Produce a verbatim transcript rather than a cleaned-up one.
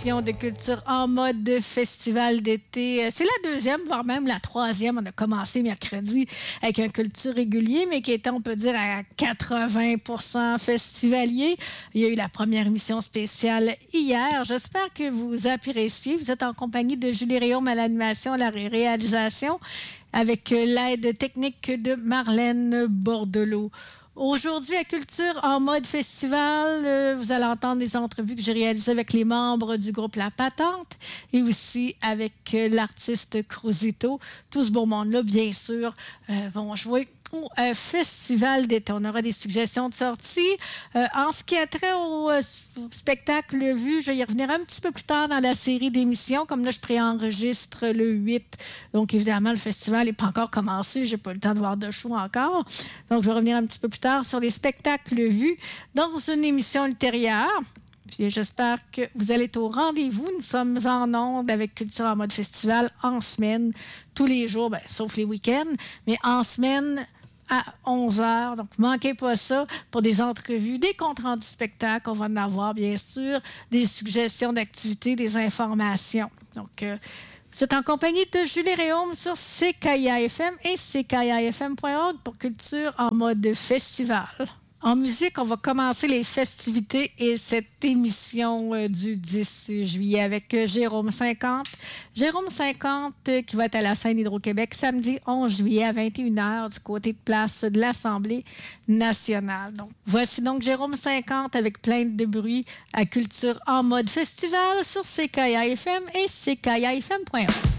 émission de culture en mode festival d'été. C'est la deuxième, voire même la troisième. On a commencé mercredi avec un culture régulier, mais qui était, on peut dire, à quatre-vingts pour cent festivalier. Il y a eu la première émission spéciale hier. J'espère que vous appréciez. Vous êtes en compagnie de Julie Réaume à l'animation, à la ré- réalisation, avec l'aide technique de Marlène Bordelot. Aujourd'hui, à Culture en mode festival, euh, vous allez entendre des entrevues que j'ai réalisées avec les membres du groupe La Patente et aussi avec euh, l'artiste Cruzito. Tout ce beau monde-là, bien sûr, euh, vont jouer au euh, festival d'été. On aura des suggestions de sortie. Euh, en ce qui a trait au euh, spectacle vu, je vais y revenir un petit peu plus tard dans la série d'émissions. Comme là, je préenregistre le huit. Donc, évidemment, le festival n'est pas encore commencé. Je n'ai pas eu le temps de voir de show encore. Donc, je vais revenir un petit peu plus tard sur les spectacles vus dans une émission ultérieure. Puis j'espère que vous allez être au rendez-vous. Nous sommes en ondes avec Culture en mode festival en semaine, tous les jours, bien, sauf les week-ends, mais en semaine à onze heures. Donc, ne manquez pas ça pour des entrevues, des comptes rendus spectacles. On va en avoir, bien sûr, des suggestions d'activités, des informations. Donc, euh, vous êtes en compagnie de Julie Réaume sur C K I A F M et C K I A F M point org pour Culture en mode festival. En musique, on va commencer les festivités et cette émission euh, du dix juillet avec euh, Jérôme cinquante. Jérôme cinquante euh, qui va être à la scène Hydro-Québec samedi onze juillet à vingt et une heures du côté de place de l'Assemblée nationale. Donc, voici donc Jérôme cinquante avec Plainte de bruit à Culture en mode festival sur C K I A F M et C K I A F M point org.